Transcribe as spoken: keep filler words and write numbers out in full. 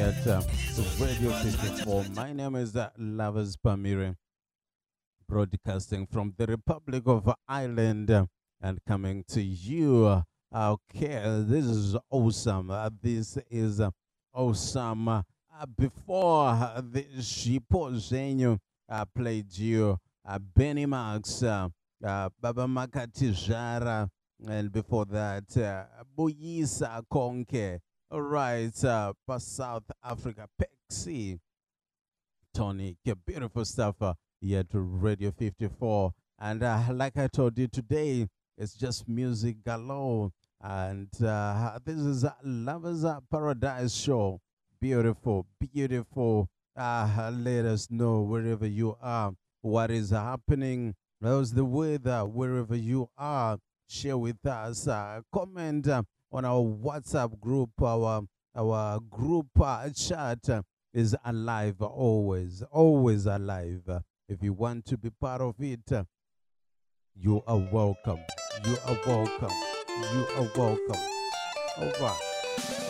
at uh, Radio fifty-four. My name is uh, Lovers Pamire, broadcasting from the Republic of Ireland uh, and coming to you. Uh, okay, this is awesome. Uh, this is uh, awesome. Uh, before uh, the Shipo Zenyu uh, played you, uh, Benny Max, uh, uh, Baba Makati, and before that, uh, Buyisa Konke. All right, uh, for South Africa, Pexi, Tony, yeah, beautiful stuff uh, here to Radio fifty-four. And uh, like I told you today, it's just music galore. And uh, this is uh, Lovers uh, Paradise Show. Beautiful, beautiful. Uh, let us know wherever you are what is happening. How's the weather wherever you are? Share with us. Uh, comment uh, on our WhatsApp group, our our group uh, chat. Uh, is alive always, always alive. Uh, If you want to be part of it, uh, you are welcome. You are welcome. You are welcome. All right.